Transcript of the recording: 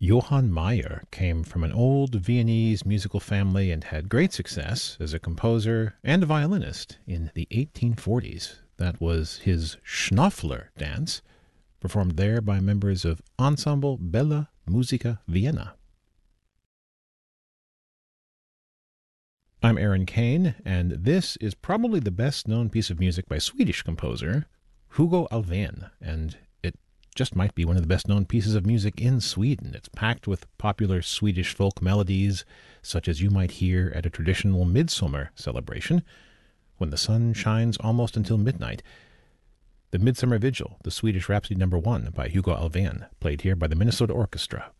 Johann Mayer came from an old Viennese musical family and had great success as a composer and a violinist in the 1840s. That was his Schnoffler dance, performed there by members of Ensemble Bella Musica Vienna. I'm Aaron Kane, and this is probably the best-known piece of music by Swedish composer Hugo Alfvén, and it just might be one of the best-known pieces of music in Sweden. It's packed with popular Swedish folk melodies, such as you might hear at a traditional midsummer celebration, when the sun shines almost until midnight. The Midsummer Vigil, the Swedish Rhapsody No. 1 by Hugo Alfvén, played here by the Minnesota Orchestra.